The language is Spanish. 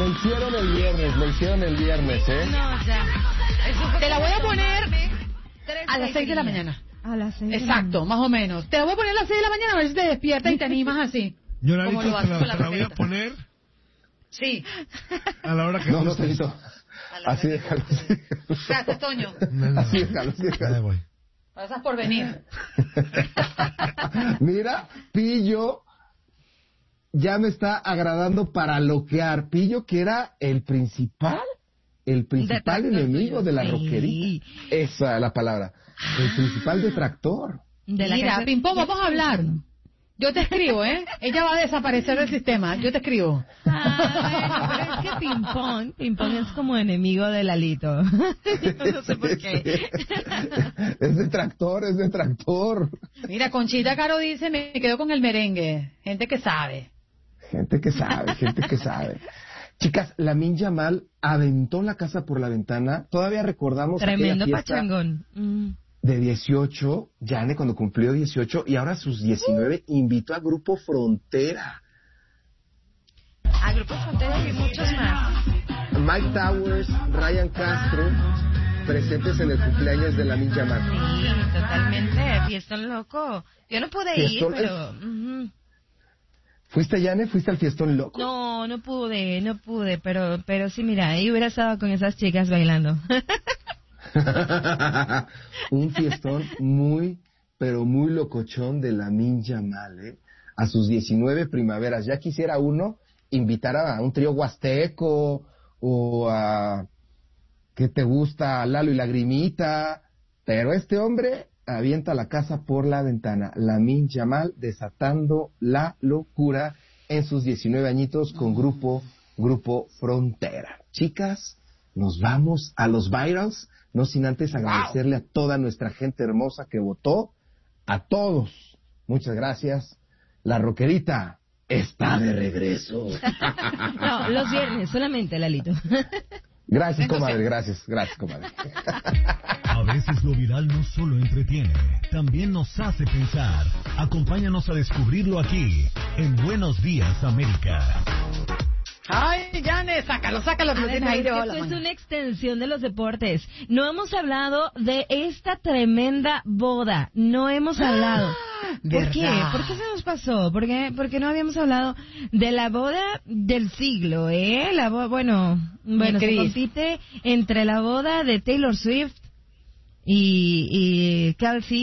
Me hicieron el viernes, ¿eh? No, ya. Te la voy a poner a las 6 de la mañana. A las 6. Exacto, más o menos. Te la voy a poner a las 6 de la mañana a ver si te despiertas y te animas así. Yo la Como lo haces con la voy a roquerita. poner Sí. a la hora que No, gustes. Toñito. Así déjalo. Gracias, Toño. Así déjalo. Ahí voy. Gracias por venir. Mira, Pillo ya me está agradando para loquear. Pillo, que era el principal Detractor enemigo tuyo, de la sí. roquerita. Esa es la palabra. El principal detractor. De la Mira, casa- Pimpón, vamos a hablar. Yo te escribo, ¿eh? Ella va a desaparecer del sistema. Yo te escribo. Ah, bueno, pero es que Pimpón es como enemigo de Lalito. No sé por qué. Es detractor. Mira, Conchita Caro dice, me quedo con el merengue. Gente que sabe. Gente que sabe. Chicas, Lamine Yamal aventó la casa por la ventana. Todavía recordamos Tremendo aquella fiesta pachangón. de 18, Yane cuando cumplió 18 y ahora sus 19 invitó a Grupo Frontera. A Grupo Frontera y muchos más. Mike Towers, Ryan Castro, presentes en el cumpleaños de Lamine Yamal. Sí, totalmente. Fiestón loco. Yo no pude Fiestón, ir, pero... ujú. ¿Fuiste, Yane? ¿Fuiste al fiestón loco? No pude, pero sí, mira, ahí hubiera estado con esas chicas bailando. Un fiestón muy, pero muy locochón de Lamine Yamal, ¿eh? A sus 19 primaveras. Ya quisiera uno invitar a un trío huasteco o a... ¿Qué te gusta? Lalo y Lagrimita. Pero este hombre avienta la casa por la ventana. Lamine Yamal desatando la locura en sus 19 añitos con Grupo Frontera. Chicas, nos vamos a los virals, no sin antes agradecerle a toda nuestra gente hermosa que votó, a todos. Muchas gracias. La roquerita está de regreso. No, los viernes, solamente, Lalito. Gracias, comadre, gracias, comadre. A veces lo viral no solo entretiene, también nos hace pensar. Acompáñanos a descubrirlo aquí, en Buenos Días, América. Ay, Yane, sácalo, que lo tienes ahí de bola. Esto es una extensión de los deportes. No hemos hablado de esta tremenda boda. No hemos hablado. ¿Por qué? ¿Por qué se nos pasó? Porque no habíamos hablado de la boda del siglo, ¿eh? La bueno, se compite entre la boda de Taylor Swift y Kelsey